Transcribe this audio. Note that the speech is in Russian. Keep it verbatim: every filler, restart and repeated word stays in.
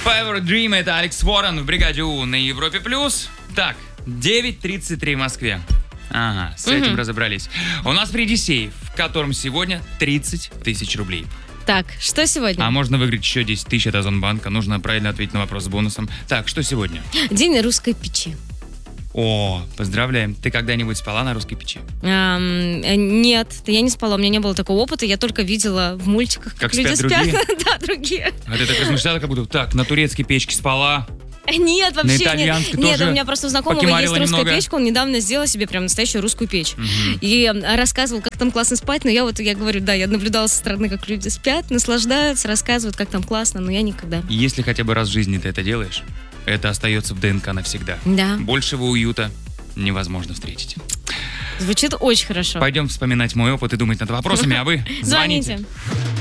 Fever Dream, это Алекс Ворон в бригаде У на Европе плюс. Так, девять тридцать три в Москве. Ага, с этим разобрались. У нас впереди сейф, в котором сегодня тридцать тысяч рублей. Так, что сегодня? А можно выиграть еще десять тысяч от Озонбанка. Нужно правильно ответить на вопрос с бонусом. Так, что сегодня? День русской печи. О, поздравляем. Ты когда-нибудь спала на русской печи? Эм, э, нет, я не спала, у меня не было такого опыта. Я только видела в мультиках, как, Как люди спят спят. другие? Да, другие. А ты так размышляла, как будто так, на турецкой печке спала. Нет, вообще нет. итальянской Нет, тоже у меня просто у знакомого покемарила есть русская немного? печка, он недавно сделал себе прям настоящую русскую печь. Мгм. И э, рассказывал, как там классно спать, но я вот, я говорю, да, я наблюдала со стороны, как люди спят, наслаждаются, рассказывают, как там классно, но я никогда. Если хотя бы раз в жизни ты это делаешь, это остается в ДНК навсегда. Да, Большего уюта невозможно встретить. звучит очень хорошо. Пойдем вспоминать мой опыт и думать над вопросами, а вы звоните. Звоните.